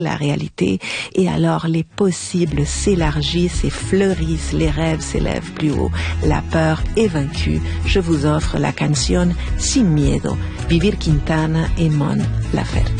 la réalité, et alors les possibles s'élargissent et fleurissent, les rêves s'élèvent plus haut, la peur est vaincue. Je vous offre la canción Sin Miedo, Vivir Quintana et Mon Laferte.